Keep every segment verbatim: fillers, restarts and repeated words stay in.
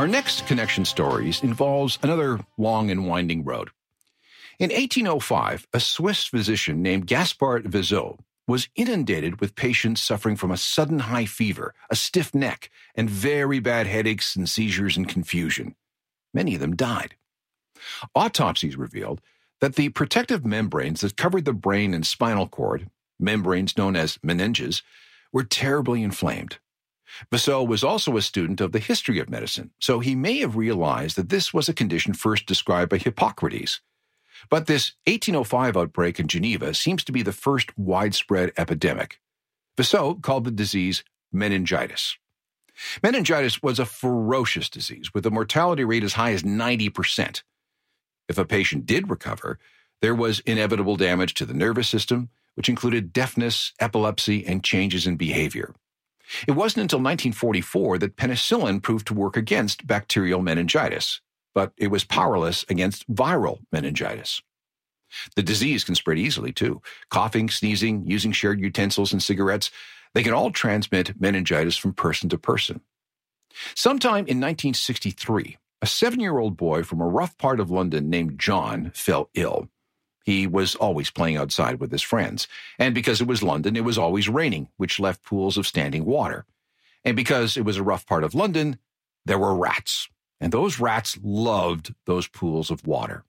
Our next connection stories involves another long and winding road. In eighteen oh five, a Swiss physician named Gaspard Vizot was inundated with patients suffering from a sudden high fever, a stiff neck, and very bad headaches and seizures and confusion. Many of them died. Autopsies revealed that the protective membranes that covered the brain and spinal cord, membranes known as meninges, were terribly inflamed. Vizot was also a student of the history of medicine, so he may have realized that this was a condition first described by Hippocrates. But this eighteen oh five outbreak in Geneva seems to be the first widespread epidemic. Vizot called the disease meningitis. Meningitis was a ferocious disease with a mortality rate as high as ninety percent. If a patient did recover, there was inevitable damage to the nervous system, which included deafness, epilepsy, and changes in behavior. It wasn't until nineteen forty-four that penicillin proved to work against bacterial meningitis, but it was powerless against viral meningitis. The disease can spread easily, too. Coughing, sneezing, using shared utensils and cigarettes, they can all transmit meningitis from person to person. Sometime in nineteen sixty-three, a seven-year-old boy from a rough part of London named John fell ill. He was always playing outside with his friends, and because it was London, it was always raining, which left pools of standing water. And because it was a rough part of London, there were rats, and those rats loved those pools of water.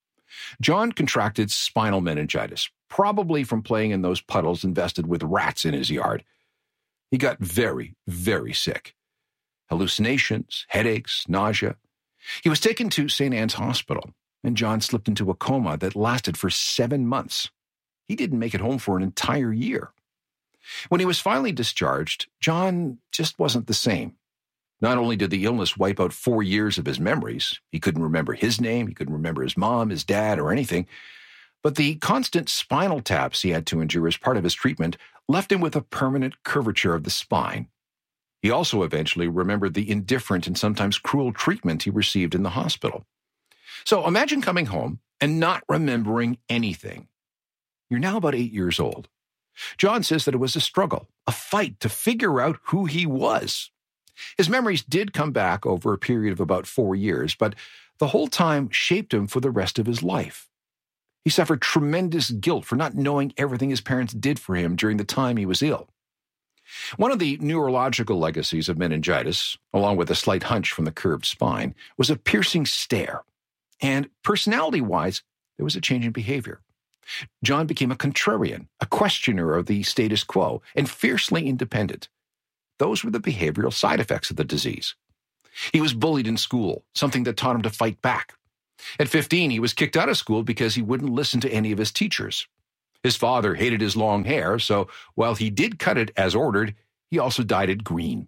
John contracted spinal meningitis, probably from playing in those puddles infested with rats in his yard. He got very, very sick. Hallucinations, headaches, nausea. He was taken to Saint Anne's Hospital, and John slipped into a coma that lasted for seven months. He didn't make it home for an entire year. When he was finally discharged, John just wasn't the same. Not only did the illness wipe out four years of his memories, he couldn't remember his name, he couldn't remember his mom, his dad, or anything, but the constant spinal taps he had to endure as part of his treatment left him with a permanent curvature of the spine. He also eventually remembered the indifferent and sometimes cruel treatment he received in the hospital. So imagine coming home and not remembering anything. You're now about eight years old. John says that it was a struggle, a fight to figure out who he was. His memories did come back over a period of about four years, but the whole time shaped him for the rest of his life. He suffered tremendous guilt for not knowing everything his parents did for him during the time he was ill. One of the neurological legacies of meningitis, along with a slight hunch from the curved spine, was a piercing stare. And personality-wise, there was a change in behavior. John became a contrarian, a questioner of the status quo, and fiercely independent. Those were the behavioral side effects of the disease. He was bullied in school, something that taught him to fight back. At fifteen, he was kicked out of school because he wouldn't listen to any of his teachers. His father hated his long hair, so while he did cut it as ordered, he also dyed it green.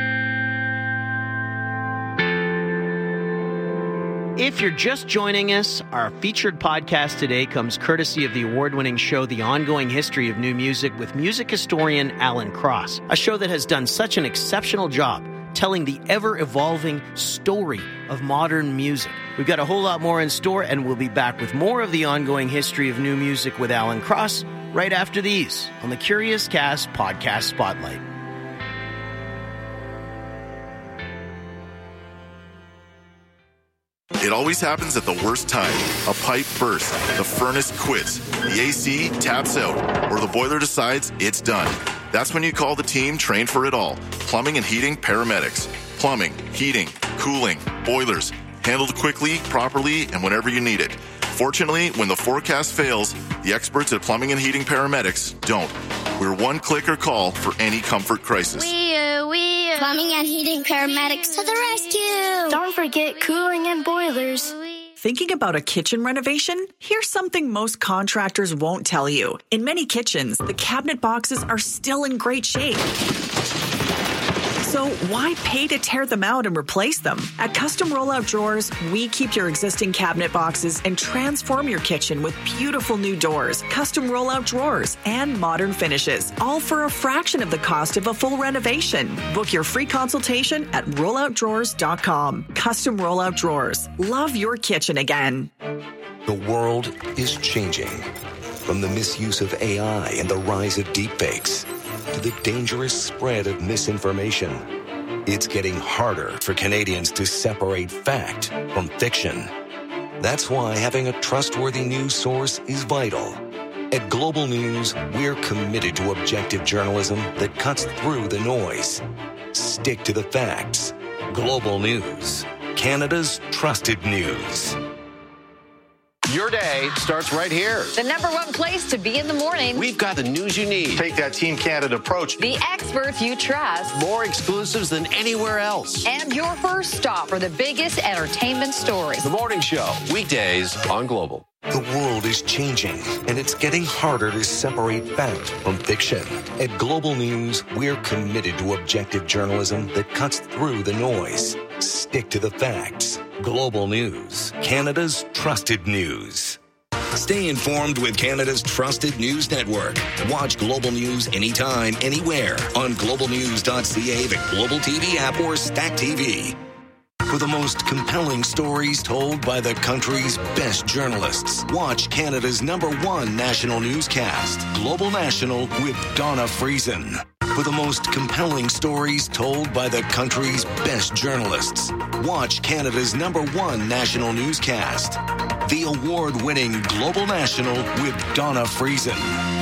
If you're just joining us, our featured podcast today comes courtesy of the award-winning show The Ongoing History of New Music with music historian Alan Cross, a show that has done such an exceptional job telling the ever-evolving story of modern music. We've got a whole lot more in store, and we'll be back with more of The Ongoing History of New Music with Alan Cross right after these on the Curious Cast Podcast Spotlight. It always happens at the worst time. A pipe bursts, the furnace quits, the A C taps out, or the boiler decides it's done. That's when you call the team trained for it all. Plumbing and Heating Paramedics. Plumbing, heating, cooling, boilers. Handled quickly, properly, and whenever you need it. Fortunately, when the forecast fails, the experts at Plumbing and Heating Paramedics don't. We're one click or call for any comfort crisis. Wee-oo, wee-oo. Plumbing and Heating Paramedics to the rescue. Don't forget cooling and boilers. Thinking about a kitchen renovation? Here's something most contractors won't tell you. In many kitchens, the cabinet boxes are still in great shape. So why pay to tear them out and replace them? At Custom Rollout Drawers, we keep your existing cabinet boxes and transform your kitchen with beautiful new doors, custom rollout drawers, and modern finishes, all for a fraction of the cost of a full renovation. Book your free consultation at rollout drawers dot com. Custom Rollout Drawers. Love your kitchen again. The world is changing. From the misuse of A I and the rise of deepfakes to the dangerous spread of misinformation, It's getting harder for Canadians to separate fact from fiction. That's why having a trustworthy news source is vital. At Global News, we're committed to objective journalism that cuts through the noise. Stick to the facts. Global News, Canada's trusted news. Your day starts right here. The number one place to be in the morning. We've got the news you need. Take that Team Canada approach. The experts you trust. More exclusives than anywhere else. And your first stop for the biggest entertainment stories. The Morning Show, weekdays on Global. The world is changing, and it's getting harder to separate fact from fiction. At Global News, we're committed to objective journalism that cuts through the noise. Stick to the facts. Global News, Canada's trusted news. Stay informed with Canada's trusted news network. Watch Global News anytime, anywhere on global news dot c a, the Global T V app, or Stack T V. For the most compelling stories told by the country's best journalists, watch Canada's number one national newscast, Global National with Donna Friesen. For the most compelling stories told by the country's best journalists, watch Canada's number one national newscast, the award-winning Global National with Donna Friesen.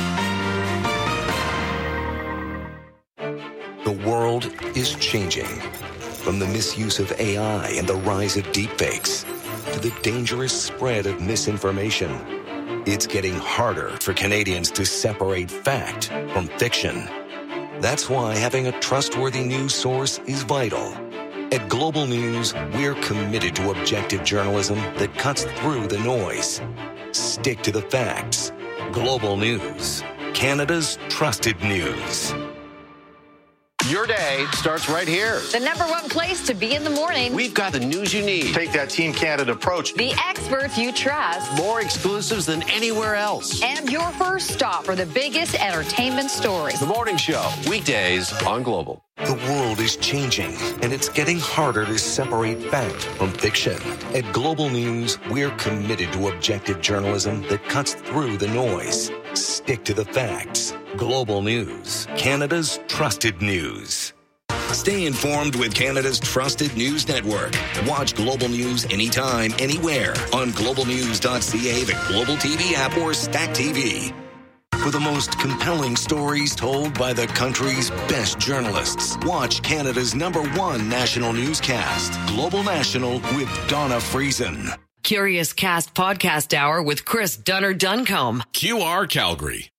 The world is changing. From the misuse of A I and the rise of deepfakes to the dangerous spread of misinformation, it's getting harder for Canadians to separate fact from fiction. That's why having a trustworthy news source is vital. At Global News, we're committed to objective journalism that cuts through the noise. Stick to the facts. Global News, Canada's trusted news. Your day starts right here. The number one place to be in the morning. We've got the news you need. Take that Team Canada approach. The experts you trust. More exclusives than anywhere else. And your first stop for the biggest entertainment stories. The Morning Show, weekdays on Global. The world is changing, and it's getting harder to separate fact from fiction. At Global News, we're committed to objective journalism that cuts through the noise. Stick to the facts. Global News, Canada's trusted news. Stay informed with Canada's trusted news network. Watch Global News anytime, anywhere on global news dot c a, the Global T V app, or Stack T V. For the most compelling stories told by the country's best journalists, watch Canada's number one national newscast, Global National with Donna Friesen. Curious Cast Podcast Hour with Chris Dunner-Duncombe. Q R Calgary.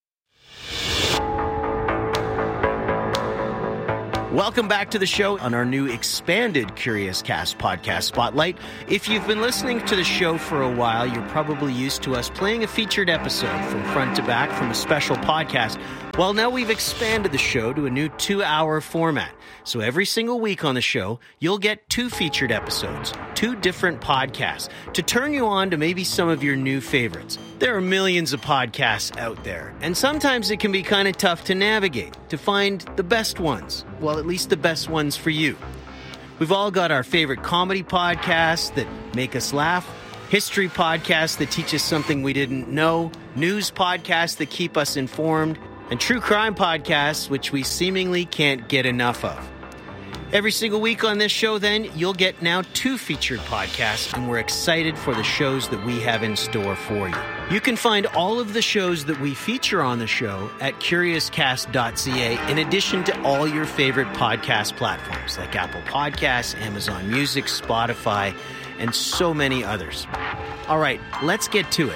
Welcome back to the show on our new expanded Curious Cast podcast spotlight. If you've been listening to the show for a while, you're probably used to us playing a featured episode from front to back from a special podcast. Well, now we've expanded the show to a new two-hour format. So every single week on the show, you'll get two featured episodes, two different podcasts, to turn you on to maybe some of your new favorites. There are millions of podcasts out there, and sometimes it can be kind of tough to navigate, to find the best ones. Well, at least the best ones for you. We've all got our favorite comedy podcasts that make us laugh, history podcasts that teach us something we didn't know, news podcasts that keep us informed, and true crime podcasts, which we seemingly can't get enough of. Every single week on this show, then, you'll get now two featured podcasts, and we're excited for the shows that we have in store for you. You can find all of the shows that we feature on the show at curious cast dot c a, in addition to all your favorite podcast platforms like Apple Podcasts, Amazon Music, Spotify, and so many others. All right, let's get to it.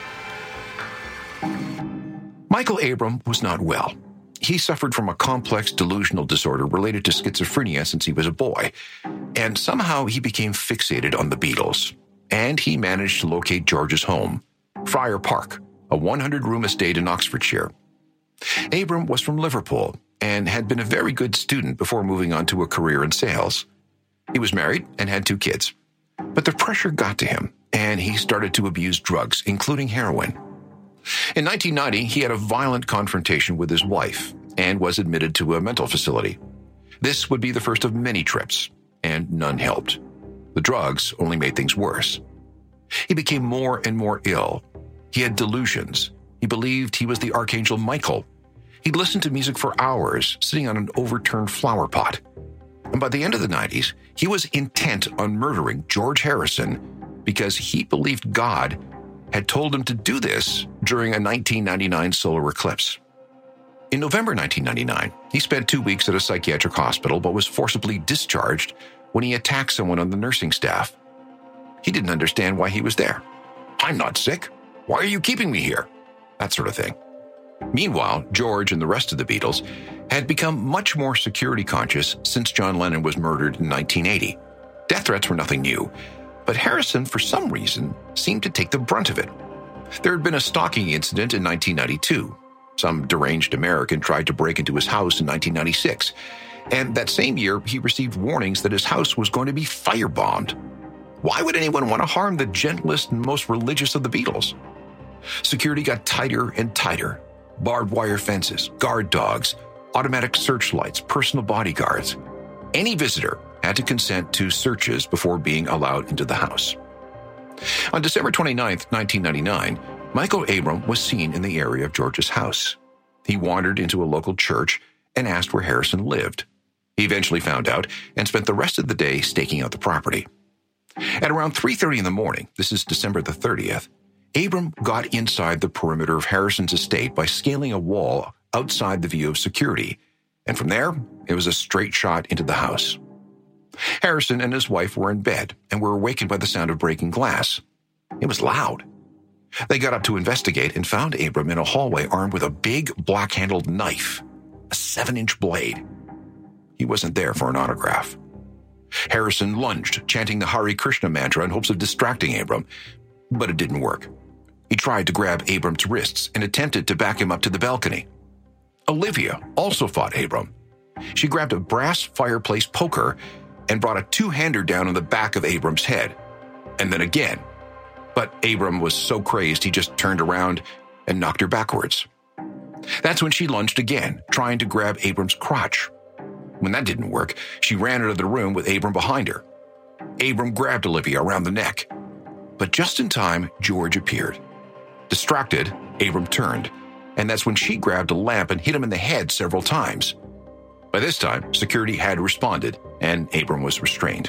Michael Abram was not well. He suffered from a complex delusional disorder related to schizophrenia since he was a boy, and somehow he became fixated on the Beatles. And he managed to locate George's home, Friar Park, a hundred-room estate in Oxfordshire. Abram was from Liverpool and had been a very good student before moving on to a career in sales. He was married and had two kids. But the pressure got to him, and he started to abuse drugs, including heroin. In nineteen ninety, he had a violent confrontation with his wife and was admitted to a mental facility. This would be the first of many trips, and none helped. The drugs only made things worse. He became more and more ill. He had delusions. He believed he was the Archangel Michael. He'd listen to music for hours, sitting on an overturned flower pot. And by the end of the nineties, he was intent on murdering George Harrison because he believed God had told him to do this during a nineteen ninety-nine solar eclipse. In November nineteen ninety-nine, he spent two weeks at a psychiatric hospital but was forcibly discharged when he attacked someone on the nursing staff. He didn't understand why he was there. "I'm not sick. Why are you keeping me here?" That sort of thing. Meanwhile, George and the rest of the Beatles had become much more security conscious since John Lennon was murdered in nineteen eighty. Death threats were nothing new, but Harrison, for some reason, seemed to take the brunt of it. There had been a stalking incident in nineteen ninety-two. Some deranged American tried to break into his house in nineteen ninety-six, and that same year he received warnings that his house was going to be firebombed. Why would anyone want to harm the gentlest and most religious of the Beatles? Security got tighter and tighter. Barbed wire fences, guard dogs, automatic searchlights, personal bodyguards. Any visitor had to consent to searches before being allowed into the house. On December twenty-ninth, nineteen ninety-nine, Michael Abram was seen in the area of George's house. He wandered into a local church and asked where Harrison lived. He eventually found out and spent the rest of the day staking out the property. At around three thirty in the morning, this is December the thirtieth, Abram got inside the perimeter of Harrison's estate by scaling a wall outside the view of security, and from there, it was a straight shot into the house. Harrison and his wife were in bed and were awakened by the sound of breaking glass. It was loud. They got up to investigate and found Abram in a hallway armed with a big black-handled knife, a seven-inch blade. He wasn't there for an autograph. Harrison lunged, chanting the Hare Krishna mantra in hopes of distracting Abram, but it didn't work. He tried to grab Abram's wrists and attempted to back him up to the balcony. Olivia also fought Abram. She grabbed a brass fireplace poker and brought a two-hander down on the back of Abram's head, and then again. But Abram was so crazed he just turned around and knocked her backwards. That's when she lunged again, trying to grab Abram's crotch. When that didn't work, she ran out of the room with Abram behind her. Abram grabbed Olivia around the neck. But just in time, George appeared. Distracted, Abram turned, and that's when she grabbed a lamp and hit him in the head several times. By this time, security had responded, and Abram was restrained.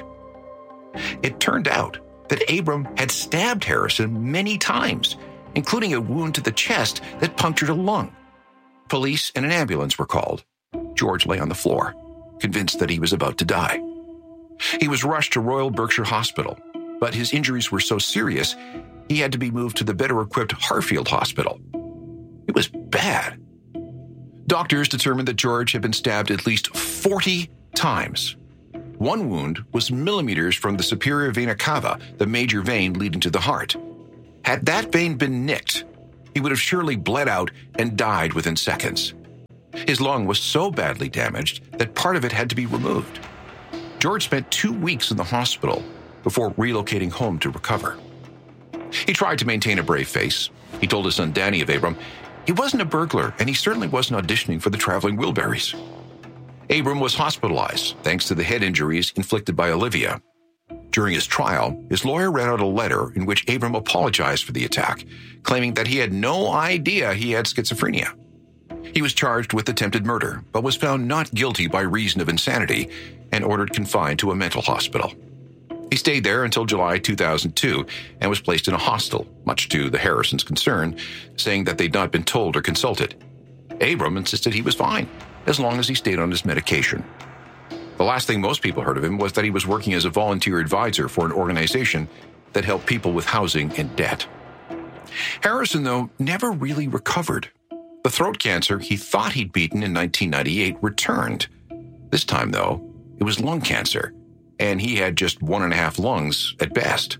It turned out that Abram had stabbed Harrison many times, including a wound to the chest that punctured a lung. Police and an ambulance were called. George lay on the floor, convinced that he was about to die. He was rushed to Royal Berkshire Hospital, but his injuries were so serious, he had to be moved to the better-equipped Harfield Hospital. It was bad. Doctors determined that George had been stabbed at least forty times. One wound was millimeters from the superior vena cava, the major vein leading to the heart. Had that vein been nicked, he would have surely bled out and died within seconds. His lung was so badly damaged that part of it had to be removed. George spent two weeks in the hospital before relocating home to recover. He tried to maintain a brave face. He told his son Danny of Abram, he wasn't a burglar, and he certainly wasn't auditioning for the Traveling Wilburys. Abram was hospitalized thanks to the head injuries inflicted by Olivia. During his trial, his lawyer read out a letter in which Abram apologized for the attack, claiming that he had no idea he had schizophrenia. He was charged with attempted murder, but was found not guilty by reason of insanity and ordered confined to a mental hospital. He stayed there until July two thousand two and was placed in a hostel, much to the Harrisons' concern, saying that they'd not been told or consulted. Abram insisted he was fine, as long as he stayed on his medication. The last thing most people heard of him was that he was working as a volunteer advisor for an organization that helped people with housing and debt. Harrison, though, never really recovered. The throat cancer he thought he'd beaten in nineteen ninety-eight returned. This time, though, it was lung cancer, and he had just one and a half lungs at best.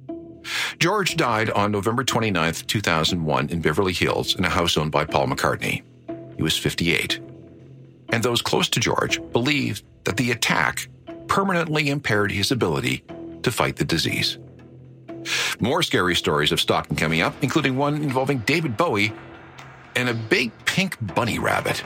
George died on November twenty-ninth, two thousand one in Beverly Hills in a house owned by Paul McCartney. He was fifty-eight. And those close to George believed that the attack permanently impaired his ability to fight the disease. More scary stories of stalking coming up, including one involving David Bowie and a big pink bunny rabbit.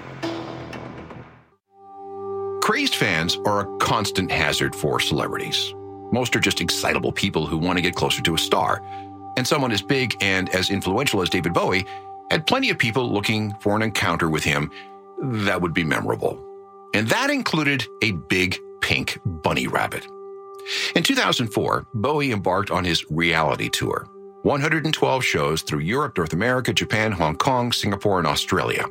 Crazed fans are a constant hazard for celebrities. Most are just excitable people who want to get closer to a star. And someone as big and as influential as David Bowie had plenty of people looking for an encounter with him that would be memorable. And that included a big pink bunny rabbit. In two thousand four, Bowie embarked on his reality tour, one hundred twelve shows through Europe, North America, Japan, Hong Kong, Singapore, and Australia.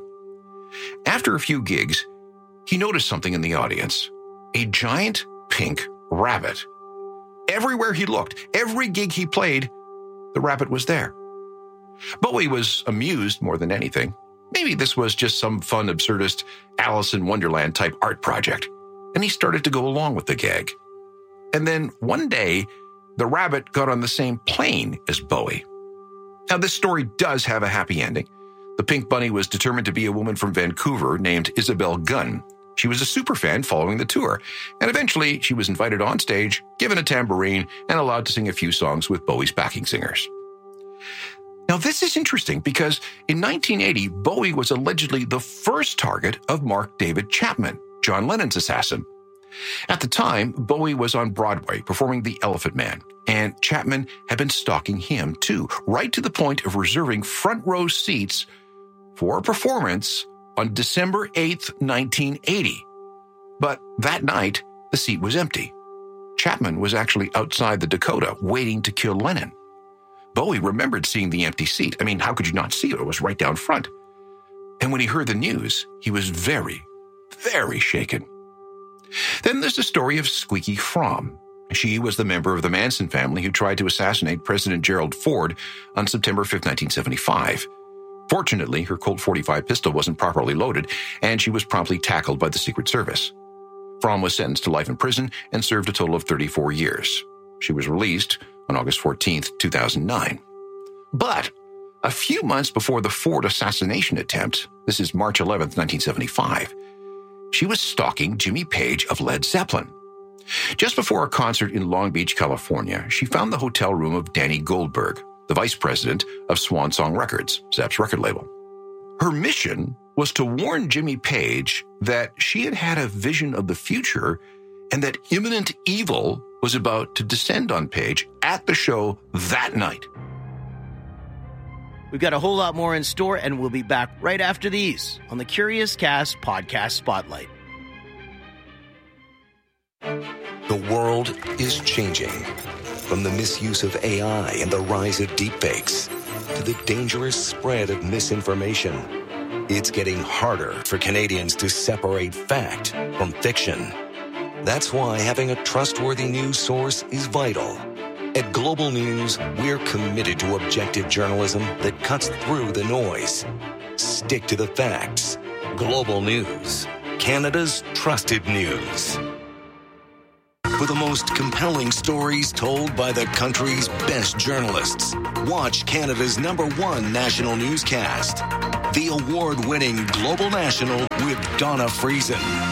After a few gigs, he noticed something in the audience, a giant pink rabbit. Everywhere he looked, every gig he played, the rabbit was there. Bowie was amused more than anything. Maybe this was just some fun, absurdist Alice in Wonderland type art project, and he started to go along with the gag. And then one day, the rabbit got on the same plane as Bowie. Now, this story does have a happy ending. The pink bunny was determined to be a woman from Vancouver named Isabel Gunn. She was a superfan following the tour, and eventually she was invited on stage, given a tambourine, and allowed to sing a few songs with Bowie's backing singers. Now, this is interesting because in nineteen eighty, Bowie was allegedly the first target of Mark David Chapman, John Lennon's assassin. At the time, Bowie was on Broadway performing The Elephant Man, and Chapman had been stalking him too, right to the point of reserving front row seats for a performance on December eighth, nineteen eighty. But that night, the seat was empty. Chapman was actually outside the Dakota waiting to kill Lennon. Bowie remembered seeing the empty seat. I mean, how could you not see it? It was right down front. And when he heard the news, he was very, very shaken. Then there's the story of Squeaky Fromm. She was the member of the Manson family who tried to assassinate President Gerald Ford on September fifth, nineteen seventy-five. Fortunately, her Colt forty-five pistol wasn't properly loaded, and she was promptly tackled by the Secret Service. Fromm was sentenced to life in prison and served a total of thirty-four years. She was released on August fourteenth, two thousand nine. But a few months before the Ford assassination attempt, this is March eleventh, nineteen seventy-five, she was stalking Jimmy Page of Led Zeppelin. Just before a concert in Long Beach, California, she found the hotel room of Danny Goldberg, the vice president of Swan Song Records, Zepp's record label. Her mission was to warn Jimmy Page that she had had a vision of the future and that imminent evil was about to descend on Page at the show that night. We've got a whole lot more in store, and we'll be back right after these on the Curious Cast Podcast Spotlight. The world is changing. From the misuse of A I and the rise of deepfakes to the dangerous spread of misinformation, it's getting harder for Canadians to separate fact from fiction. That's why having a trustworthy news source is vital. At Global News, we're committed to objective journalism that cuts through the noise. Stick to the facts. Global News, Canada's trusted news. For the most compelling stories told by the country's best journalists, watch Canada's number one national newscast, the award-winning Global National with Donna Friesen.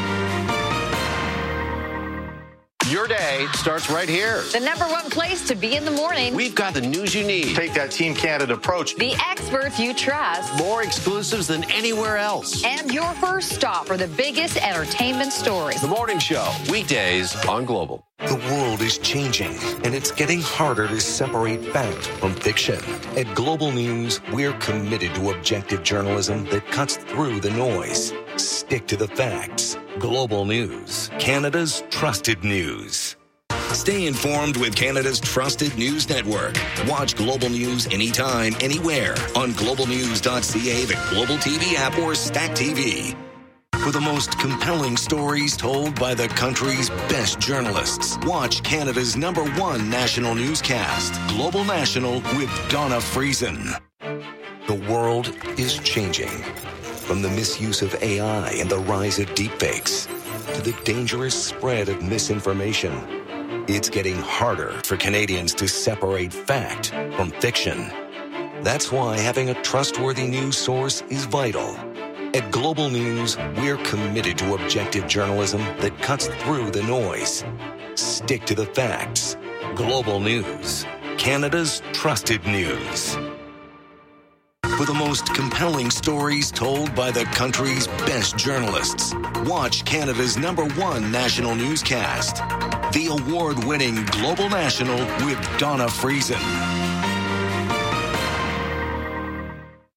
Your day starts right here. The number one place to be in the morning. We've got the news you need. Take that Team Canada approach. The experts you trust. More exclusives than anywhere else. And your first stop for the biggest entertainment stories. The Morning Show, weekdays on Global. The world is changing, and it's getting harder to separate fact from fiction. At Global News, we're committed to objective journalism that cuts through the noise. Stick to the facts. Global News, Canada's trusted news. Stay informed with Canada's trusted news network. Watch Global News anytime, anywhere on global news dot c a, the Global T V app, or Stack T V. For the most compelling stories told by the country's best journalists, watch Canada's number one national newscast, Global National with Donna Friesen. The world is changing. From the misuse of A I and the rise of deepfakes to the dangerous spread of misinformation, it's getting harder for Canadians to separate fact from fiction. That's why having a trustworthy news source is vital. At Global News, we're committed to objective journalism that cuts through the noise. Stick to the facts. Global News, Canada's trusted news. For the most compelling stories told by the country's best journalists, watch Canada's number one national newscast, the award-winning Global National with Donna Friesen.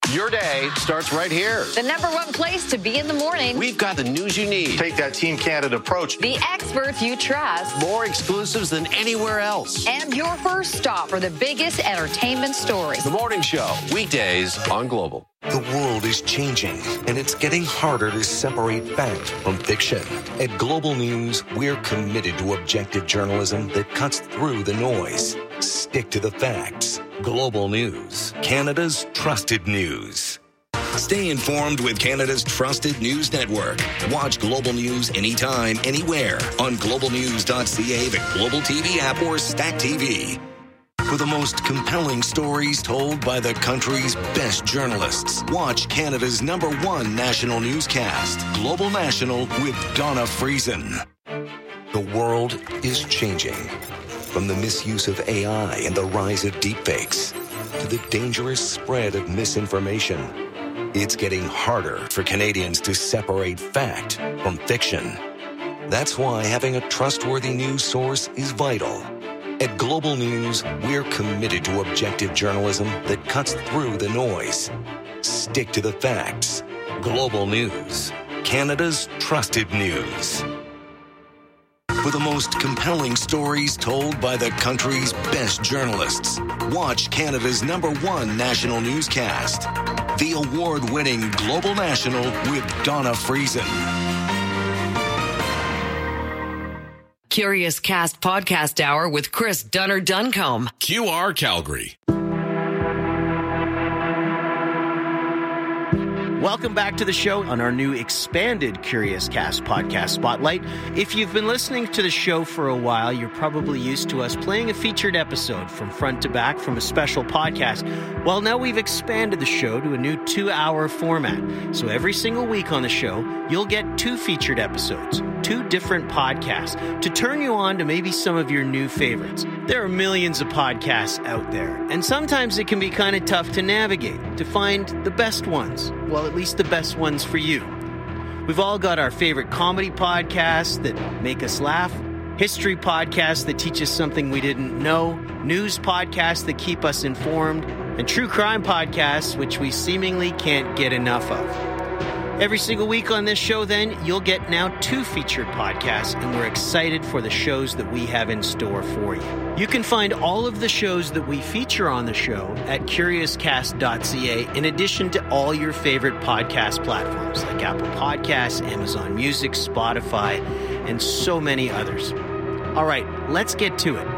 Your day starts right here. The number one place to be in the morning. We've got the news you need. Take that Team Canada approach. The experts you trust. More exclusives than anywhere else. And your first stop for the biggest entertainment stories. The Morning Show, weekdays on Global. The world is changing, and it's getting harder to separate fact from fiction. At Global News, we're committed to objective journalism that cuts through the noise. Stick to the facts. Global News, Canada's trusted news. Stay informed with Canada's trusted news network. Watch Global News anytime, anywhere on global news dot c a, the Global T V app, or Stack T V. For the most compelling stories told by the country's best journalists, watch Canada's number one national newscast, Global National with Donna Friesen. The world is changing. From the misuse of A I and the rise of deepfakes to the dangerous spread of misinformation, it's getting harder for Canadians to separate fact from fiction. That's why having a trustworthy news source is vital. At Global News, we're committed to objective journalism that cuts through the noise. Stick to the facts. Global News, Canada's trusted news. For the most compelling stories told by the country's best journalists, watch Canada's number one national newscast, the award-winning Global National with Donna Friesen. Curious Cast Podcast Hour with Chris Dunner Duncombe. Q R Calgary. Welcome back to the show on our new expanded Curious Cast podcast spotlight. If you've been listening to the show for a while, you're probably used to us playing a featured episode from front to back from a special podcast. Well, now we've expanded the show to a new two-hour format. So every single week on the show, you'll get two featured episodes, two different podcasts, to turn you on to maybe some of your new favorites. There are millions of podcasts out there, and sometimes it can be kind of tough to navigate, to find the best ones. Well, at least the best ones for you. We've all got our favorite comedy podcasts that make us laugh, history podcasts that teach us something we didn't know, news podcasts that keep us informed, and true crime podcasts which we seemingly can't get enough of. Every single week on this show, then, you'll get now two featured podcasts, and we're excited for the shows that we have in store for you. You can find all of the shows that we feature on the show at curious cast dot c a, in addition to all your favorite podcast platforms like Apple Podcasts, Amazon Music, Spotify, and so many others. All right, let's get to it.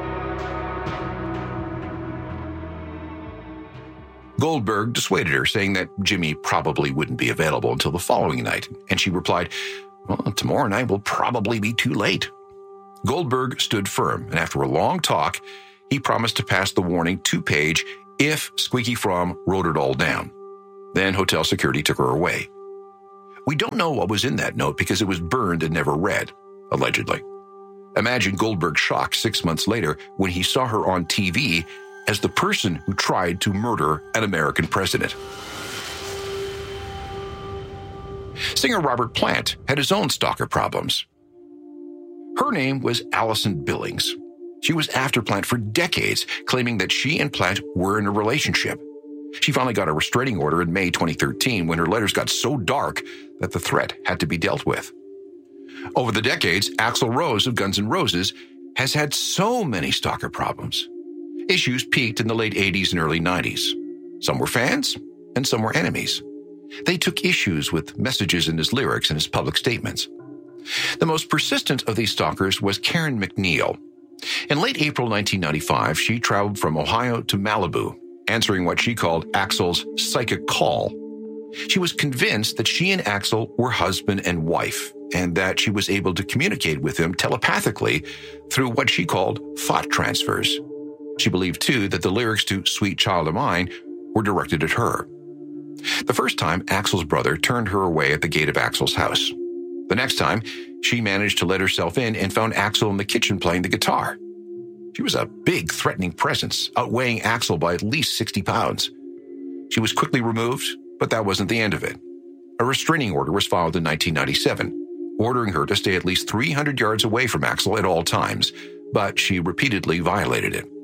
Goldberg dissuaded her, saying that Jimmy probably wouldn't be available until the following night, and she replied, well, tomorrow night will probably be too late. Goldberg stood firm, and after a long talk, he promised to pass the warning two-page if Squeaky Fromm wrote it all down. Then hotel security took her away. We don't know what was in that note because it was burned and never read, allegedly. Imagine Goldberg's shock six months later when he saw her on T V as the person who tried to murder an American president. Singer Robert Plant had his own stalker problems. Her name was Allison Billings. She was after Plant for decades, claiming that she and Plant were in a relationship. She finally got a restraining order in May twenty thirteen when her letters got so dark that the threat had to be dealt with. Over the decades, Axl Rose of Guns N' Roses has had so many stalker problems. Issues peaked in the late eighties and early nineties. Some were fans, and some were enemies. They took issues with messages in his lyrics and his public statements. The most persistent of these stalkers was Karen McNeil. In late April nineteen ninety-five, she traveled from Ohio to Malibu, answering what she called Axl's psychic call. She was convinced that she and Axl were husband and wife, and that she was able to communicate with him telepathically through what she called thought transfers. She believed, too, that the lyrics to Sweet Child of Mine were directed at her. The first time, Axl's brother turned her away at the gate of Axl's house. The next time, she managed to let herself in and found Axl in the kitchen playing the guitar. She was a big, threatening presence, outweighing Axl by at least sixty pounds. She was quickly removed, but that wasn't the end of it. A restraining order was filed in nineteen ninety-seven, ordering her to stay at least three hundred yards away from Axl at all times, but she repeatedly violated it.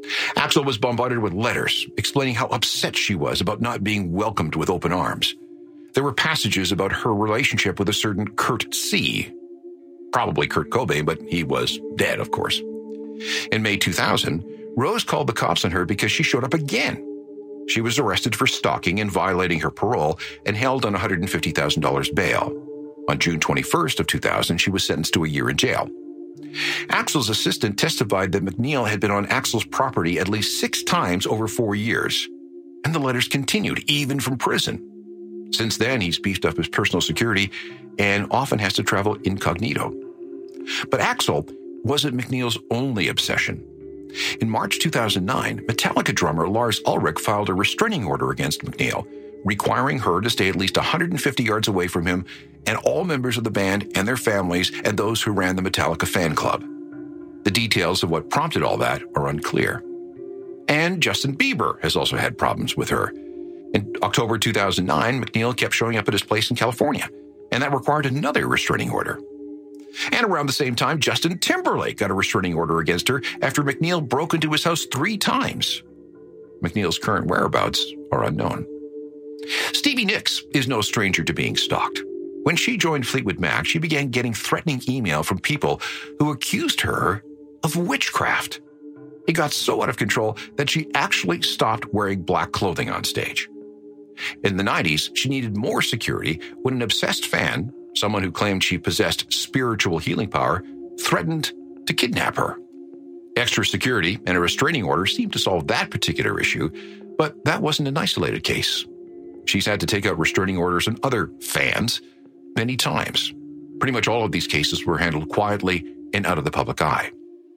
Axel was bombarded with letters explaining how upset she was about not being welcomed with open arms. There were passages about her relationship with a certain Kurt C. Probably Kurt Cobain, but he was dead, of course. In May two thousand, Rose called the cops on her because she showed up again. She was arrested for stalking and violating her parole and held on one hundred fifty thousand dollars bail. On June twenty-first of two thousand, she was sentenced to a year in jail. Axel's assistant testified that McNeil had been on Axel's property at least six times over four years. And the letters continued, even from prison. Since then, he's beefed up his personal security and often has to travel incognito. But Axel wasn't McNeil's only obsession. In March two thousand nine, Metallica drummer Lars Ulrich filed a restraining order against McNeil, requiring her to stay at least one hundred fifty yards away from him and all members of the band and their families and those who ran the Metallica fan club. The details of what prompted all that are unclear. And Justin Bieber has also had problems with her. In October two thousand nine, McNeil kept showing up at his place in California, and that required another restraining order. And around the same time, Justin Timberlake got a restraining order against her after McNeil broke into his house three times. McNeil's current whereabouts are unknown. Stevie Nicks is no stranger to being stalked. When she joined Fleetwood Mac, she began getting threatening email from people who accused her of witchcraft. It got so out of control that she actually stopped wearing black clothing on stage. In the nineties, she needed more security when an obsessed fan, someone who claimed she possessed spiritual healing power, threatened to kidnap her. Extra security and a restraining order seemed to solve that particular issue, but that wasn't an isolated case. She's had to take out restraining orders on other fans many times. Pretty much all of these cases were handled quietly and out of the public eye.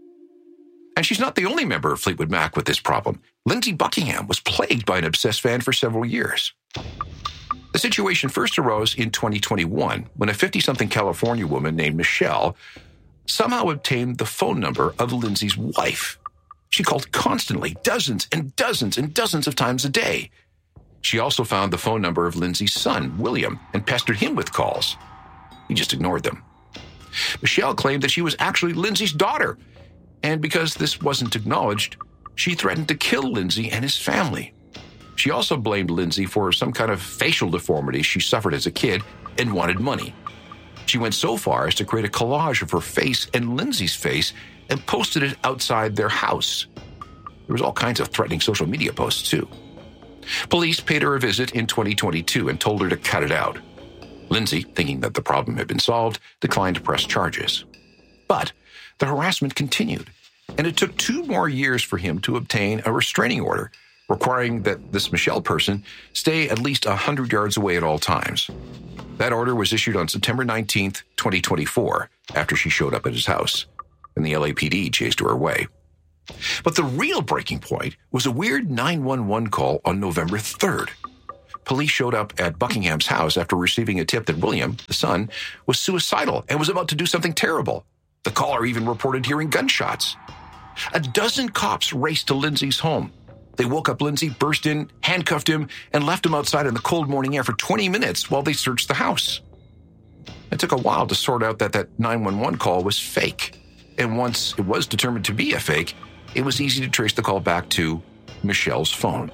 And she's not the only member of Fleetwood Mac with this problem. Lindsey Buckingham was plagued by an obsessed fan for several years. The situation first arose in twenty twenty-one when a fifty-something California woman named Michelle somehow obtained the phone number of Lindsey's wife. She called constantly, dozens and dozens and dozens of times a day. She also found the phone number of Lindsey's son, William, and pestered him with calls. He just ignored them. Michelle claimed that she was actually Lindsey's daughter, and because this wasn't acknowledged, she threatened to kill Lindsey and his family. She also blamed Lindsey for some kind of facial deformity she suffered as a kid and wanted money. She went so far as to create a collage of her face and Lindsey's face and posted it outside their house. There was all kinds of threatening social media posts, too. Police paid her a visit in twenty twenty-two and told her to cut it out. Lindsey, thinking that the problem had been solved, declined to press charges. But the harassment continued, and it took two more years for him to obtain a restraining order, requiring that this Michelle person stay at least one hundred yards away at all times. That order was issued on September nineteenth, twenty twenty-four, after she showed up at his house, and the L A P D chased her away. But the real breaking point was a weird nine one one call on November third. Police showed up at Buckingham's house after receiving a tip that William, the son, was suicidal and was about to do something terrible. The caller even reported hearing gunshots. A dozen cops raced to Lindsey's home. They woke up Lindsey, burst in, handcuffed him, and left him outside in the cold morning air for twenty minutes while they searched the house. It took a while to sort out that that nine one one call was fake. And once it was determined to be a fake, it was easy to trace the call back to Michelle's phone.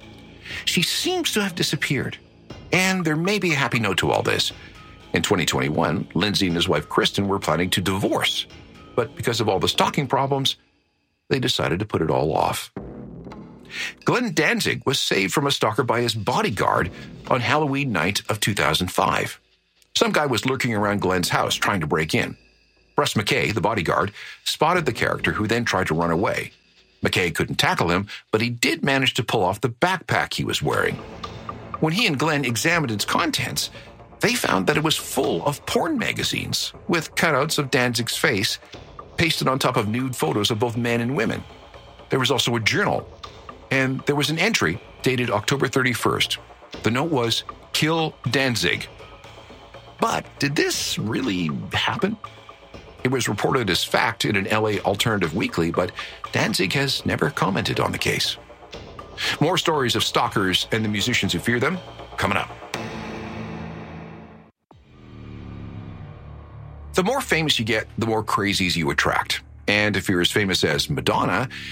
She seems to have disappeared. And there may be a happy note to all this. In twenty twenty-one, Lindsey and his wife Kristen were planning to divorce. But because of all the stalking problems, they decided to put it all off. Glenn Danzig was saved from a stalker by his bodyguard on Halloween night of two thousand five. Some guy was lurking around Glenn's house trying to break in. Russ McKay, the bodyguard, spotted the character who then tried to run away. McKay couldn't tackle him, but he did manage to pull off the backpack he was wearing. When he and Glenn examined its contents, they found that it was full of porn magazines with cutouts of Danzig's face pasted on top of nude photos of both men and women. There was also a journal, and there was an entry dated October thirty-first. The note was, "Kill Danzig." But did this really happen? It was reported as fact in an L A alternative weekly, but Danzig has never commented on the case. More stories of stalkers and the musicians who fear them, coming up. The more famous you get, the more crazies you attract. And if you're as famous as Madonna,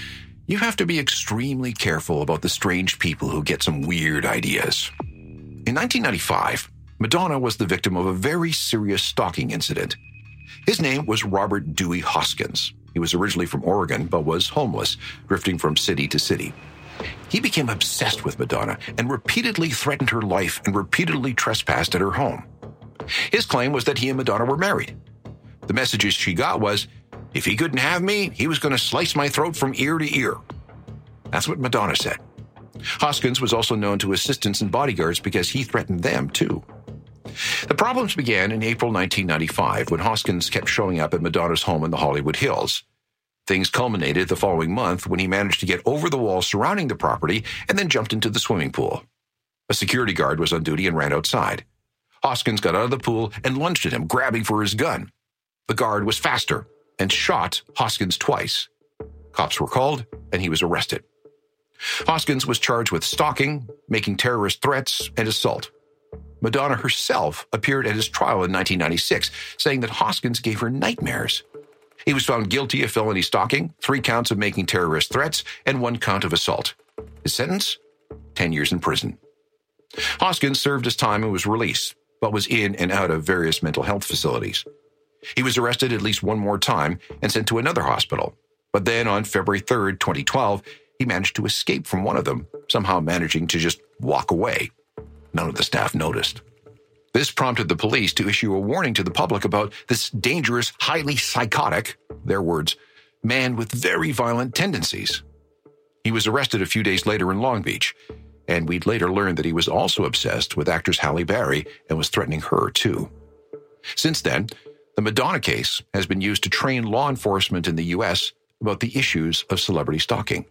you have to be extremely careful about the strange people who get some weird ideas. In nineteen ninety-five, Madonna was the victim of a very serious stalking incident. His name was Robert Dewey Hoskins. He was originally from Oregon, but was homeless, drifting from city to city. He became obsessed with Madonna and repeatedly threatened her life and repeatedly trespassed at her home. His claim was that he and Madonna were married. The messages she got was, if he couldn't have me, he was going to slice my throat from ear to ear. That's what Madonna said. Hoskins was also known to assistants and bodyguards because he threatened them too. The problems began in April nineteen ninety-five when Hoskins kept showing up at Madonna's home in the Hollywood Hills. Things culminated the following month when he managed to get over the wall surrounding the property and then jumped into the swimming pool. A security guard was on duty and ran outside. Hoskins got out of the pool and lunged at him, grabbing for his gun. The guard was faster and shot Hoskins twice. Cops were called, and he was arrested. Hoskins was charged with stalking, making terrorist threats, and assault. Madonna herself appeared at his trial in nineteen ninety-six, saying that Hoskins gave her nightmares. He was found guilty of felony stalking, three counts of making terrorist threats, and one count of assault. His sentence? Ten years in prison. Hoskins served his time and was released, but was in and out of various mental health facilities. He was arrested at least one more time and sent to another hospital. But then on February third, twenty twelve, he managed to escape from one of them, somehow managing to just walk away. None of the staff noticed. This prompted the police to issue a warning to the public about this dangerous, highly psychotic, their words, man with very violent tendencies. He was arrested a few days later in Long Beach, and we'd later learned that he was also obsessed with actress Halle Berry and was threatening her too. Since then, the Madonna case has been used to train law enforcement in the U S about the issues of celebrity stalking.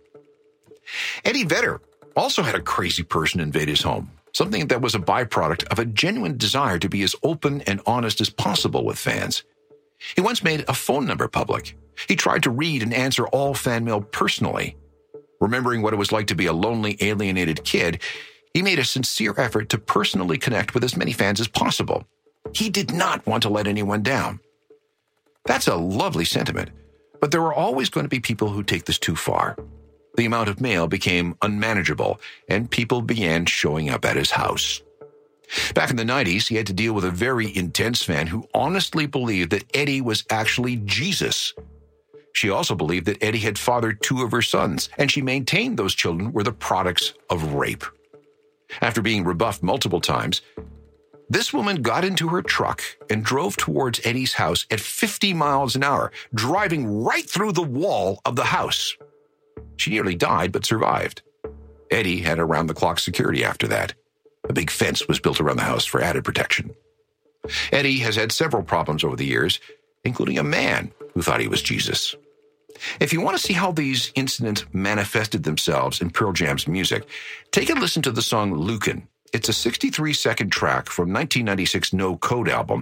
Eddie Vedder also had a crazy person invade his home, something that was a byproduct of a genuine desire to be as open and honest as possible with fans. He once made a phone number public. He tried to read and answer all fan mail personally. Remembering what it was like to be a lonely, alienated kid, he made a sincere effort to personally connect with as many fans as possible. He did not want to let anyone down. That's a lovely sentiment, but there are always going to be people who take this too far. The amount of mail became unmanageable, and people began showing up at his house. Back in the nineties, he had to deal with a very intense fan who honestly believed that Eddie was actually Jesus. She also believed that Eddie had fathered two of her sons, and she maintained those children were the products of rape. After being rebuffed multiple times, this woman got into her truck and drove towards Eddie's house at fifty miles an hour, driving right through the wall of the house. She nearly died, but survived. Eddie had around-the-clock security after that. A big fence was built around the house for added protection. Eddie has had several problems over the years, including a man who thought he was Jesus. If you want to see how these incidents manifested themselves in Pearl Jam's music, take a listen to the song Lukin. It's a sixty-three second track from nineteen ninety-six No Code album